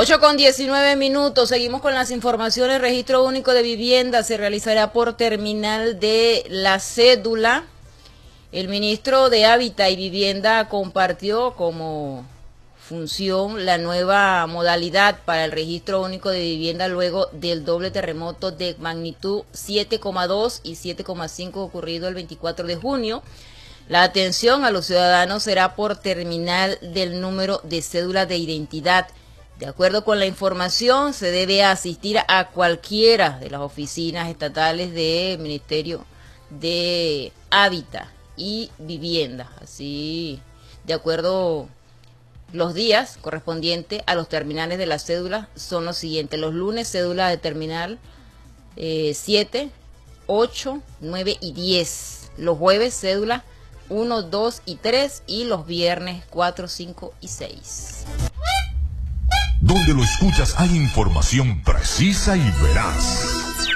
8:19. Seguimos con las informaciones. Registro único de vivienda se realizará por terminal de la cédula. El ministro de Hábitat y Vivienda compartió como función la nueva modalidad para el registro único de vivienda luego del doble terremoto de magnitud 7,2 y 7,5 ocurrido el 24 de junio. La atención a los ciudadanos será por terminal del número de cédula de identidad. De acuerdo con la información, se debe asistir a cualquiera de las oficinas estatales del Ministerio de Hábitat y Vivienda. Así, de acuerdo, los días correspondientes a los terminales de la cédula son los siguientes. Los lunes, cédula de terminal 7, 8, 9 y 10. Los jueves, cédula 1, 2 y 3. Y los viernes 4, 5 y 6. Donde lo escuchas hay información precisa y veraz.